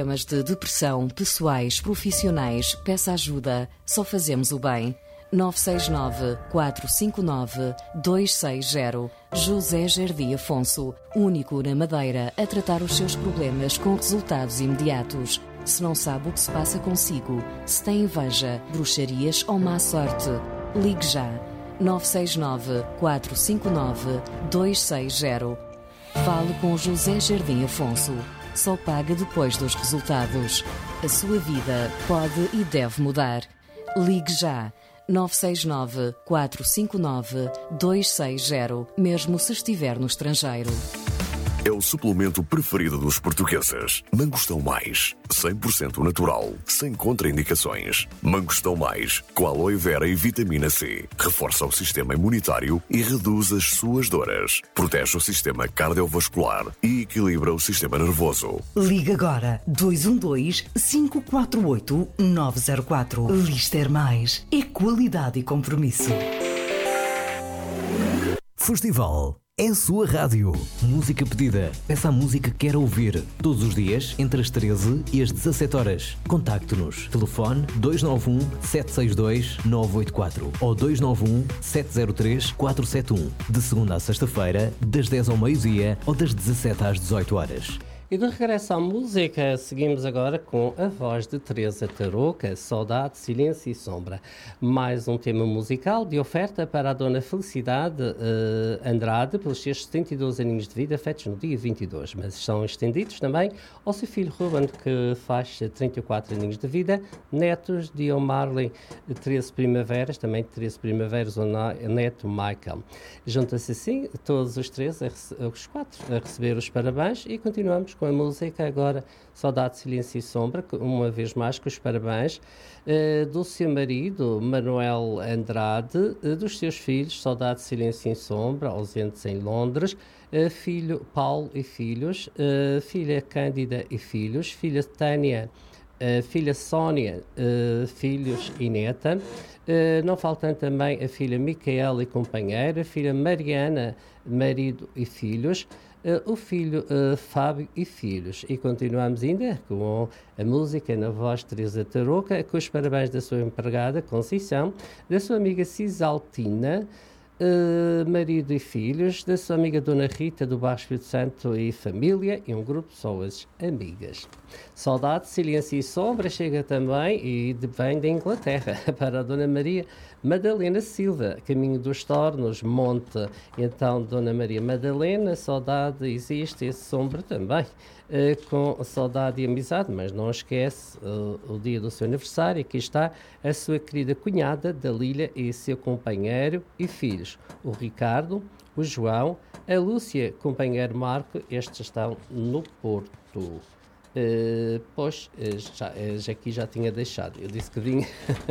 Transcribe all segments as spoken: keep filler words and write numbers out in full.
problemas de depressão, pessoais, profissionais, peça ajuda. Só fazemos o bem. nove seis nove, quatro cinco nove, dois seis zero. José Jardim Afonso, único na Madeira a tratar os seus problemas com resultados imediatos. Se não sabe o que se passa consigo, se tem inveja, bruxarias ou má sorte, ligue já. nove seis nove, quatro cinco nove, dois seis zero. Fale com José Jardim Afonso. Só paga depois dos resultados. A sua vida pode e deve mudar. Ligue já. nove seis nove, quatro cinco nove, dois seis zero, mesmo se estiver no estrangeiro. É o suplemento preferido dos portugueses. Mangostão Mais, cem por cento natural, sem contraindicações. Mangostão Mais, com aloe vera e vitamina C. Reforça o sistema imunitário e reduz as suas dores. Protege o sistema cardiovascular e equilibra o sistema nervoso. Liga agora dois um dois, cinco quatro oito, nove zero quatro. Lister Mais é qualidade e compromisso. Festival é a sua rádio. Música pedida. Peça a música que quer ouvir. Todos os dias, entre as treze e as dezassete horas. Contacte-nos. Telefone dois nove um, sete seis dois, nove oito quatro ou dois nove um, sete zero três, quatro sete um. De segunda a sexta-feira, das dez ao meio-dia ou das dezassete às dezoito horas. E de regresso à música, seguimos agora com a voz de Teresa Tarouca, Saudade, Silêncio e Sombra. Mais um tema musical de oferta para a Dona Felicidade uh, Andrade, pelos seus setenta e dois aninhos de vida, feitos no dia vinte e dois, mas são estendidos também ao seu filho Ruben, que faz trinta e quatro aninhos de vida, netos de O'Marley, treze primaveras, também treze primaveras, o neto Michael. Juntam-se assim todos os três, a, os quatro, a receber os parabéns e continuamos com a música agora, Saudade, Silêncio e Sombra, uma vez mais com os parabéns uh, do seu marido, Manuel Andrade, uh, dos seus filhos, Saudade, Silêncio e Sombra, ausentes em Londres, uh, filho Paulo e filhos, uh, filha Cândida e filhos, filha Tânia, uh, filha Sónia, uh, filhos e neta, uh, não faltam também a filha Micaela e companheira, a filha Mariana, marido e filhos, Uh, o filho uh, Fábio e filhos. E continuamos ainda com a música na voz de Teresa Tarouca, com os parabéns da sua empregada Conceição, da sua amiga Cisaltina, uh, marido e filhos, da sua amiga Dona Rita do Bairro Espírito Santo e família, e um grupo de pessoas amigas. Saudade, Silêncio e Sombra chega também e vem da Inglaterra para a Dona Maria Madalena Silva, caminho dos Tornos, Monte. Então, Dona Maria Madalena, saudade existe, esse sombra também, uh, com saudade e amizade, mas não esquece uh, o dia do seu aniversário. Aqui está a sua querida cunhada, Dalília, e seu companheiro e filhos, o Ricardo, o João, a Lúcia, companheiro Marco, estes estão no Porto. Uh, pois, uh, já, uh, já aqui já tinha deixado, eu disse que vinha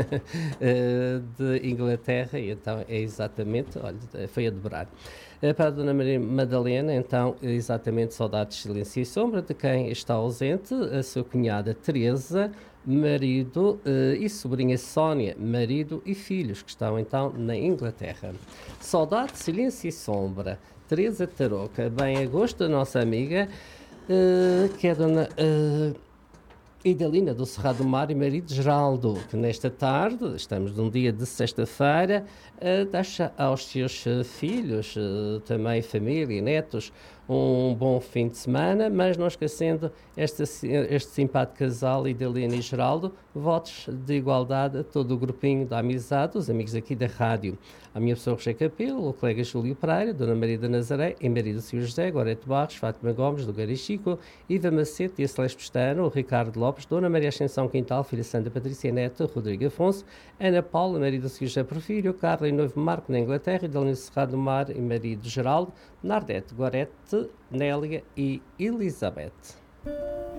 uh, de Inglaterra, e então é exatamente, olha, foi a dobrar. Uh, para a Dona Maria Madalena, então, exatamente, saudades, silêncio e sombra, de quem está ausente, a sua cunhada Teresa, marido uh, e sobrinha Sónia, marido e filhos, que estão então na Inglaterra. Saudade, silêncio e sombra, Teresa Tarouca, bem a gosto da nossa amiga, Uh, que é a Dona uh, Idalina do Cerrado do Mar e marido Geraldo, que nesta tarde, estamos num dia de sexta-feira, uh, deixa aos seus uh, filhos, uh, também família e netos, um bom fim de semana, mas não esquecendo este, este simpático casal, Idalina e Geraldo, votos de igualdade a todo o grupinho da amizade, os amigos aqui da rádio. A minha pessoa, Roger Capelo, o colega Júlio Pereira, Dona Maria da Nazaré, e marido Silvio José, Gorete Barros, Fátima Gomes, do Gari Chico, Iva Macete e a Celeste Pestano, o Ricardo Lopes, Dona Maria Ascensão Quintal, filha Santa Patrícia Neto, Rodrigo Afonso, Ana Paula, marido Silvio José Porfírio, Carla e noivo Marco na Inglaterra, Idalina Cerrado do Mar e marido Geraldo, Nardete, Gorete, Nélia e Elizabeth.